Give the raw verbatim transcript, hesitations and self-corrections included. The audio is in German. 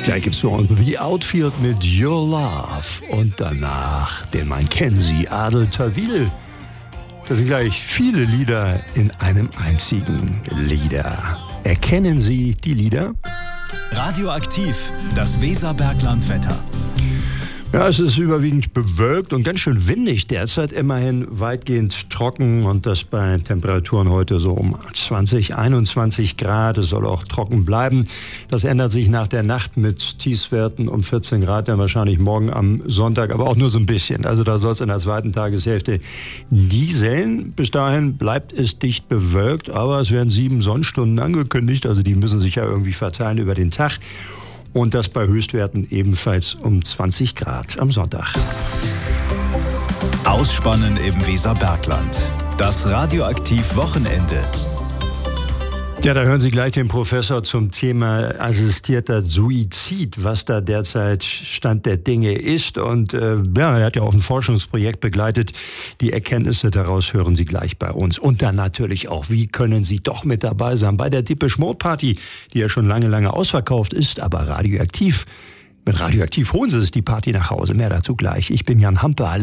Gleich gibt's für uns The Outfield mit Your Love und danach den Mann kennen Sie, Adel Tawil. Das sind gleich viele Lieder in einem einzigen Lieder. Erkennen Sie die Lieder? Radioaktiv, das Weserberglandwetter. Ja, es ist überwiegend bewölkt und ganz schön windig. Derzeit immerhin weitgehend trocken und das bei Temperaturen heute so um zwanzig, einundzwanzig Grad. Es soll auch trocken bleiben. Das ändert sich nach der Nacht mit Tiefstwerten um vierzehn Grad, dann wahrscheinlich morgen am Sonntag, aber auch nur so ein bisschen. Also da soll es in der zweiten Tageshälfte dieseln. Bis dahin bleibt es dicht bewölkt, aber es werden sieben Sonnenstunden angekündigt. Also die müssen sich ja irgendwie verteilen über den Tag. Und das bei Höchstwerten ebenfalls um zwanzig Grad am Sonntag. Ausspannen im Weserbergland. Das Radioaktiv-Wochenende. Ja, da hören Sie gleich den Professor zum Thema assistierter Suizid, was da derzeit Stand der Dinge ist. Und äh, ja, er hat ja auch ein Forschungsprojekt begleitet. Die Erkenntnisse daraus hören Sie gleich bei uns. Und dann natürlich auch, wie können Sie doch mit dabei sein bei der Depeche Mode Party, die ja schon lange, lange ausverkauft ist, aber radioaktiv. Mit Radioaktiv holen Sie sich die Party nach Hause. Mehr dazu gleich. Ich bin Jan Hampe.